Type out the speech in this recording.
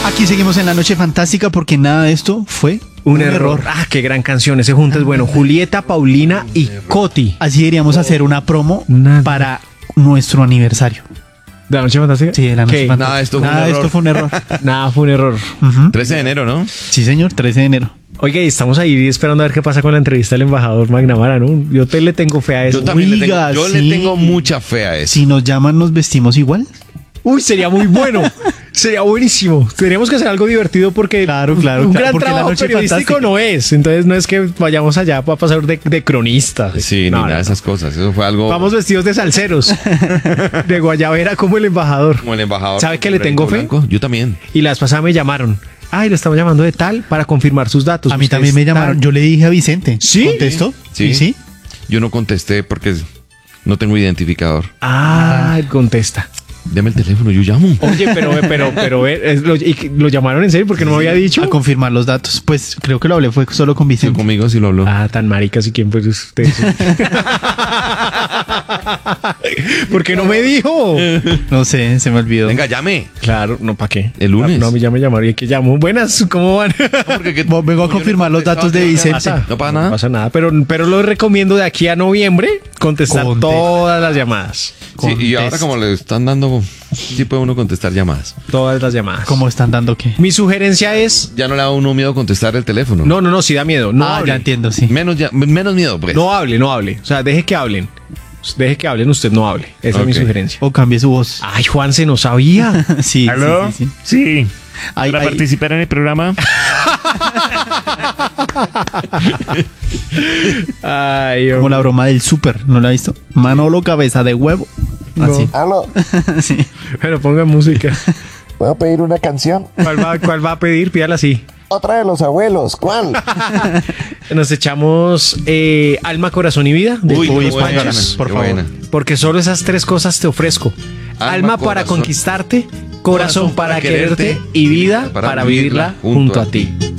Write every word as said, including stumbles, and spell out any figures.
Aquí seguimos en la noche fantástica porque nada de esto fue un, un error. error. Ah, qué gran canción. Ese junto es bueno. Julieta, Paulina y Coti. Así deberíamos hacer una promo Nada. para nuestro aniversario. ¿De la noche fantástica? Sí, de la noche ¿Qué? fantástica. Nada, esto fue Nada, un error. esto fue un error. Nada, fue un error. Uh-huh. trece de enero, ¿no? Sí, señor, trece de enero. Oiga, y estamos ahí esperando a ver qué pasa con la entrevista del embajador McNamara, ¿no? Yo te le tengo fe a eso. Yo también le Oiga, tengo, yo sí. le tengo mucha fe a eso. Si nos llaman, ¿nos vestimos igual? Uy, sería muy bueno. Sería buenísimo. Tendríamos que hacer algo divertido porque Claro, claro, un claro, gran porque la trabajo noche periodístico fantástica. no es. Entonces no es que vayamos allá para pasar de, de cronistas. Sí, no, ni nada no, de esas cosas. Eso fue algo Vamos vestidos de salseros, de guayabera como el embajador. como el embajador. ¿Sabe que le tengo fe? Blanco. Yo también. Y la vez pasada me llamaron. Ay, lo estamos llamando de tal para confirmar sus datos. A mí Usted también me es llamaron. tal. Yo le dije a Vicente. ¿Sí? ¿Contestó? Sí. ¿Y sí? Yo no contesté porque no tengo identificador. Ah, contesta. Deme el teléfono, yo llamo. Oye, pero, pero, pero, eh, lo, y lo llamaron en serio porque no me había dicho. A confirmar los datos. Pues creo que lo hablé fue solo con Sí, Vicente. conmigo sí lo habló. Ah, tan maricas y quién fue usted. ¿Por qué no me dijo? No sé, se me olvidó. Venga, llame. Claro, no, ¿para qué? El lunes. No, a mí ya me llamaron y que llamo. Buenas, ¿cómo van? Porque que- Vengo a como yo no confirmar los contestaba, datos de ¿qué Vicente. pasa? No pasa nada. No pasa nada, pero, pero lo recomiendo de aquí a noviembre contestar Contesta. todas las llamadas. Sí, y ahora Contesta. como le están dando, sí puede uno contestar llamadas. Todas las llamadas. ¿Cómo están dando qué? Mi sugerencia es... Ya no le da a uno miedo contestar el teléfono. No, no, no, sí da miedo. No ah, hable. ya entiendo, sí. Menos, ya, menos miedo, pues. No hable, no hable. O sea, deje que hablen. Deje que hablen, usted no hable. Esa es mi Ok. sugerencia. O cambie su voz. Ay, Juan, se no sabía. Sí, ¿Aló? sí, sí, sí. Sí. Ay, ¿Para ay. participar en el programa? Ay, Como hombre. la broma del súper, ¿no la ha visto? Manolo cabeza de huevo. Así. Aló, Sí. Bueno, ponga música. ¿puedo pedir una canción? ¿Cuál va, cuál va a pedir? Pídala así. Otra de los abuelos, ¿cuál? Nos echamos eh, Alma, Corazón y Vida. de Uy, Todos qué los buena, Panchos. por qué favor. buena. Porque solo esas tres cosas te ofrezco. Alma, Alma, para corazón. conquistarte, corazón para quererte y vida para vivirla junto a ti.